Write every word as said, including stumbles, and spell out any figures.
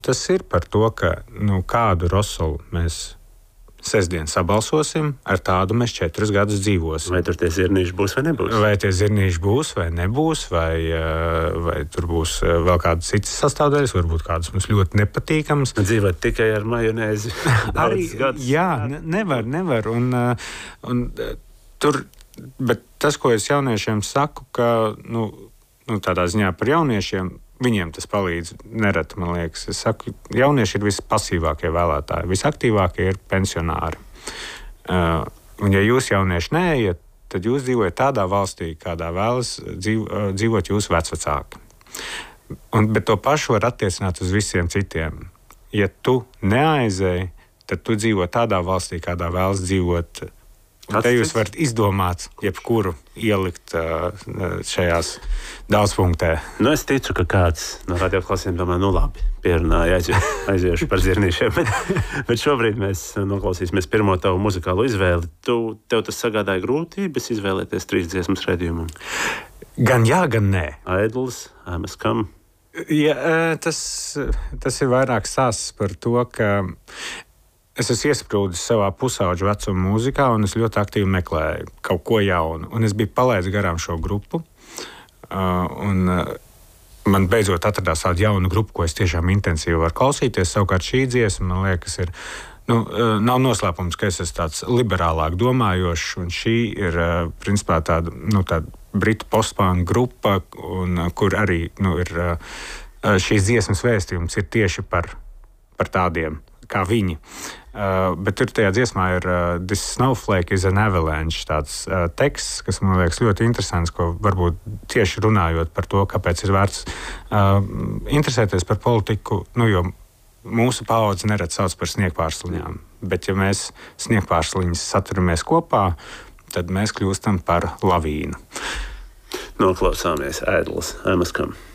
Tas ir par to, ka nu, kādu Rosolu mēs sestdien sabalsosim, ar tādu mēs četrus gadus dzīvosim. Vai tur tie zirnīši būs vai nebūs? Vai tie zirnīši būs vai nebūs, vai, vai tur būs vēl kādas citas sastāvdaļas, varbūt kādas mums ļoti nepatīkamas. Dzīvot tikai ar majonēzi. Arī, jā, ne, nevar, nevar. Un, un, tur, bet tas, ko es jauniešiem saku, ka nu, nu, tādā ziņā par jauniešiem, viņiem tas palīdz nereti, man liekas. Es saku, jaunieši ir vispasīvākie vēlētāji, visaktīvākie ir pensionāri. Uh, un ja jūs jaunieši neejat, tad jūs dzīvojat tādā valstī, kādā vēlas dzīv, uh, dzīvot jūsu vecvecāki. Un, bet to pašu var attiecināt uz visiem citiem. Ja tu neaizēji, tad tu dzīvo tādā valstī, kādā vēlas dzīvot. Un te jūs varat izdomāt, jebkuru ielikt uh, šajās daudzpunktē. Nu, es ticu, ka kāds no radioklausiem domā, nu labi, pierunāja, aiziešu par zirnīšiem. bet, bet šobrīd mēs noklausīsimies pirmo tavu muzikālo izvēli. Tu, tev tas sagādāja grūtības izvēlēties trīs dziesmas raidījumu? Gan jā, gan nē. Aidls, Mēs kam? Ja, tas, tas ir vairāk stāsts par to, ka es esmu iesprūdis savā pusauģa vecuma mūzikā, un es ļoti aktīvi meklēju kaut ko jaunu. Un es biju palaidis garām šo grupu. Uh, un, uh, man beidzot atradās tāda jauna grupa, ko es tiešām intensīvi varu klausīties. Savukārt šī dziesma, man liekas, ir, nu, uh, nav noslēpums, ka es esmu tāds liberālāk domājošs. Un šī ir uh, principā tāda, nu, tāda britu postpunk grupa, un, uh, kur arī nu, ir, uh, šīs dziesmas vēstījums ir tieši par, par tādiem kā viņi. Uh, bet tur tajā dziesmā ir uh, This snowflake is an avalanche, tāds uh, teksts, kas man liekas ļoti interesants, ko varbūt tieši runājot par to, kāpēc ir vērts uh, interesēties par politiku, nu, jo mūsu paudze nerad sauc par sniegpārsliņām. Bet ja mēs sniegpārsliņas saturamies kopā, tad mēs kļūstam par lavīnu. Noklausāmies Aidls, Mēs kam?